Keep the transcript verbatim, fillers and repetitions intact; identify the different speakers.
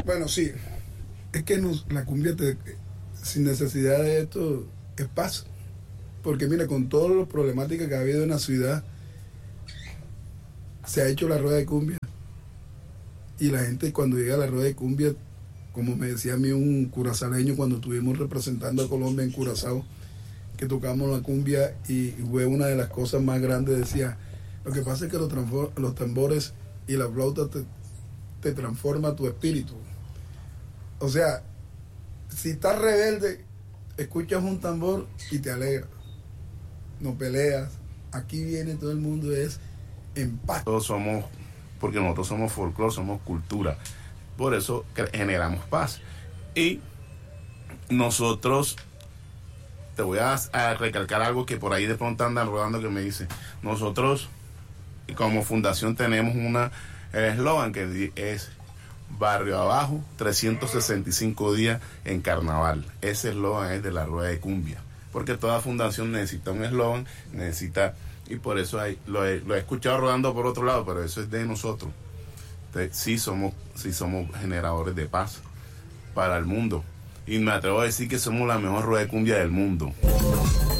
Speaker 1: Bueno, sí. Es que nos, la cumbia, te, sin necesidad de esto, es paz. Porque mira, con todas las problemáticas que ha habido en la ciudad, se ha hecho la rueda de cumbia. Y la gente cuando llega a la rueda de cumbia, como me decía a mí un curazaleño cuando estuvimos representando a Colombia en Curazao, que tocamos la cumbia y fue una de las cosas más grandes, decía, lo que pasa es que los, los tambores y la flauta te, te transforma tu espíritu. O sea, si estás rebelde, escuchas un tambor y te alegra. No peleas. Aquí viene todo el mundo, es en paz.
Speaker 2: Todos somos, porque nosotros somos folclore, somos cultura. Por eso generamos paz. Y nosotros, te voy a, a recalcar algo que por ahí de pronto andan rodando que me dice, nosotros como fundación tenemos una eslogan que es Barrio Abajo, trescientos sesenta y cinco días en carnaval. Ese eslogan es de la rueda de cumbia, porque toda fundación necesita un eslogan, necesita, y por eso hay, lo, he, lo he escuchado rodando por otro lado, pero eso es de nosotros. Entonces, sí somos, sí somos generadores de paz para el mundo, y me atrevo a decir que somos la mejor rueda de cumbia del mundo.